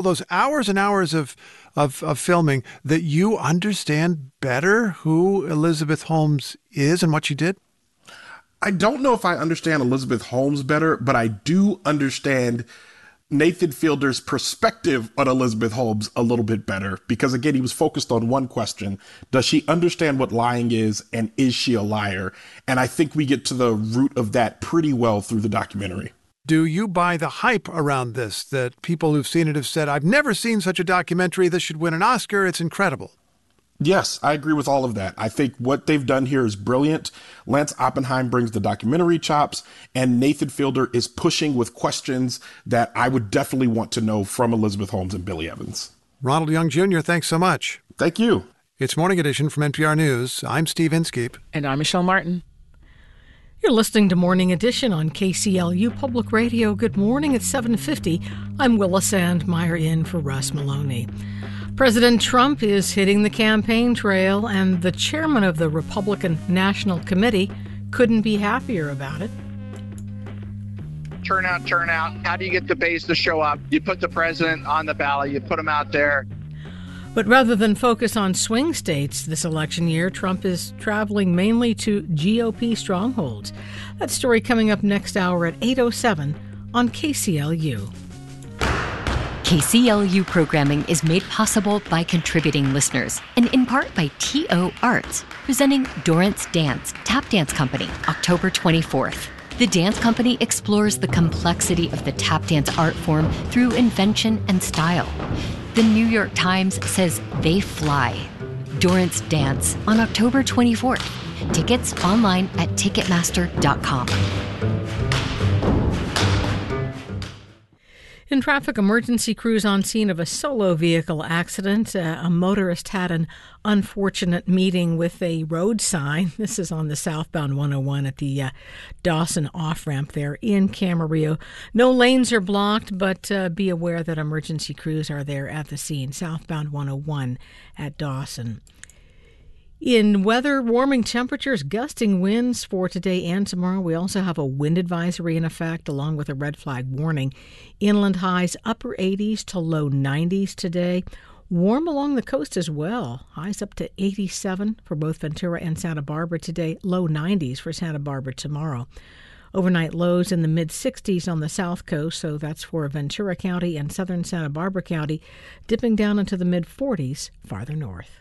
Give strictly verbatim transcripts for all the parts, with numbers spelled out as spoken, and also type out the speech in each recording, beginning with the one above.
those hours and hours of, of, of filming that you understand better who Elizabeth Holmes is and what she did? I don't know if I understand Elizabeth Holmes better, but I do understand Nathan Fielder's perspective on Elizabeth Holmes a little bit better, because again, he was focused on one question. Does she understand what lying is, and is she a liar? And I think we get to the root of that pretty well through the documentary. Do you buy the hype around this, that people who've seen it have said, I've never seen such a documentary, this should win an Oscar, it's incredible? Yes, I agree with all of that. I think what they've done here is brilliant. Lance Oppenheim brings the documentary chops, and Nathan Fielder is pushing with questions that I would definitely want to know from Elizabeth Holmes and Billy Evans. Ronald Young Junior, thanks so much. Thank you. It's Morning Edition from N P R News. I'm Steve Inskeep. And I'm Michelle Martin. You're listening to Morning Edition on K C L U Public Radio. Good morning at seven fifty. I'm Willa Sandmeyer in for Russ Maloney. President Trump is hitting the campaign trail, and the chairman of the Republican National Committee couldn't be happier about it. Turnout, turnout. How do you get the base to show up? You put the president on the ballot. You put him out there. But rather than focus on swing states this election year, Trump is traveling mainly to G O P strongholds. That story coming up next hour at eight oh seven on K C L U. K C L U programming is made possible by contributing listeners, and in part by T O Arts, presenting Dorrance Dance, Tap Dance Company, October twenty-fourth. The dance company explores the complexity of the tap dance art form through invention and style. The New York Times says they fly. Dorrance Dance on October twenty-fourth. Tickets online at Ticketmaster dot com. In traffic, emergency crews on scene of a solo vehicle accident. Uh, a motorist had an unfortunate meeting with a road sign. This is on the southbound one oh one at the uh, Dawson off-ramp there in Camarillo. No lanes are blocked, but uh, be aware that emergency crews are there at the scene. Southbound one oh one at Dawson. In weather, warming temperatures, gusting winds for today and tomorrow. We also have a wind advisory in effect along with a red flag warning. Inland highs upper eighties to low nineties today. Warm along the coast as well. Highs up to eighty-seven for both Ventura and Santa Barbara today. Low nineties for Santa Barbara tomorrow. Overnight lows in the mid-sixties on the south coast, so that's for Ventura County and southern Santa Barbara County, dipping down into the mid-forties farther north.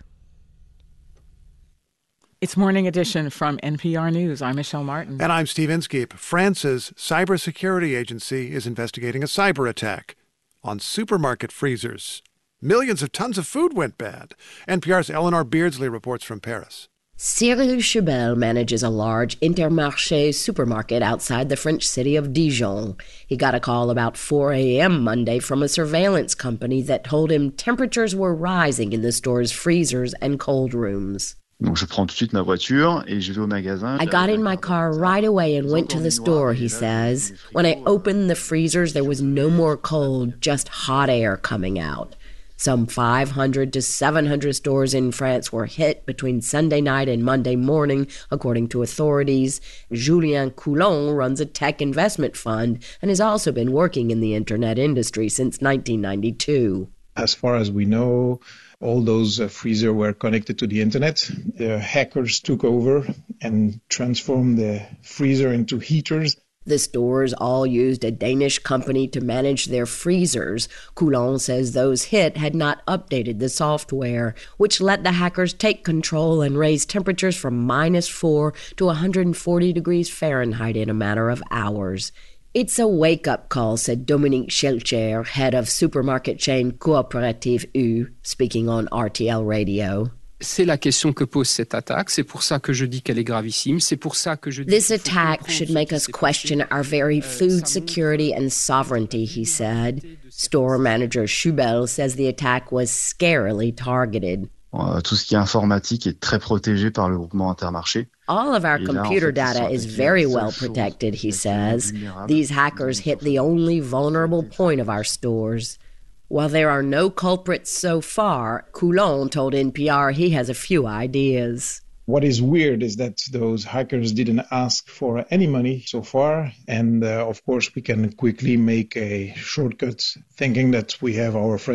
It's Morning Edition from N P R News. I'm Michelle Martin. And I'm Steve Inskeep. France's cybersecurity agency is investigating a cyber attack on supermarket freezers. Millions of tons of food went bad. N P R's Eleanor Beardsley reports from Paris. Cyril Schubel manages a large Intermarché supermarket outside the French city of Dijon. He got a call about four a.m. Monday from a surveillance company that told him temperatures were rising in the store's freezers and cold rooms. Donc je prends tout de suite ma voiture et je vais au magasin. I got in my car right away and went to the store, he says. When I opened the freezers, there was no more cold, just hot air coming out. Some five hundred to seven hundred stores in France were hit between Sunday night and Monday morning, according to authorities. Julien Coulon runs a tech investment fund and has also been working in the internet industry since nineteen ninety-two. As far as we know, all those uh, freezers were connected to the internet. The hackers took over and transformed the freezer into heaters. The stores all used a Danish company to manage their freezers. Coulon says those hit had not updated the software, which let the hackers take control and raise temperatures from minus four to one hundred forty degrees Fahrenheit in a matter of hours. It's a wake-up call, said Dominique Schelcher, head of supermarket chain Coopérative U, speaking on R T L Radio. C'est la question que pose cette attaque. C'est pour ça que je dis qu'elle est gravissime. C'est pour ça que je dis. This attack should make us question our very food security and sovereignty, he said. Store manager Schubel says the attack was scarily targeted. Euh, tout ce qui est informatique est très protégé par le groupement Intermarché. All of our computer data is very well protected, he says. These hackers hit the only vulnerable point of our stores. While there are no culprits so far, Coulon told N P R he has a few ideas. What is weird is that those hackers didn't ask for any money so far. And uh, of course, we can quickly make a shortcut thinking that we have our friends